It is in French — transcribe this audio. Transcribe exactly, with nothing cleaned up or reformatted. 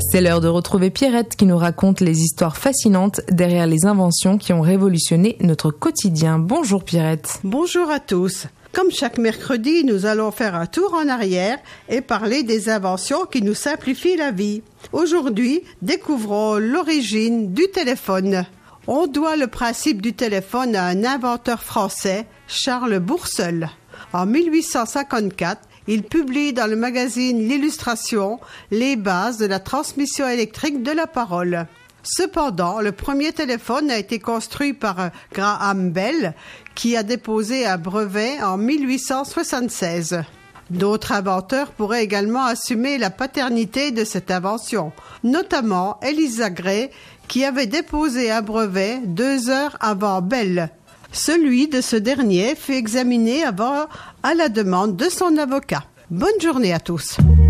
C'est l'heure de retrouver Pierrette qui nous raconte les histoires fascinantes derrière les inventions qui ont révolutionné notre quotidien. Bonjour Pierrette. Bonjour à tous. Comme chaque mercredi, nous allons faire un tour en arrière et parler des inventions qui nous simplifient la vie. Aujourd'hui, découvrons l'origine du téléphone. On doit le principe du téléphone à un inventeur français, Charles Bourseul. En mille huit cent cinquante-quatre, il publie dans le magazine L'Illustration les bases de la transmission électrique de la parole. Cependant, le premier téléphone a été construit par Graham Bell, qui a déposé un brevet en mille huit cent soixante-seize. D'autres inventeurs pourraient également assumer la paternité de cette invention, notamment Eliza Gray, qui avait déposé un brevet deux heures avant Bell. Celui de ce dernier fut examiné avant à la demande de son avocat. Bonne journée à tous.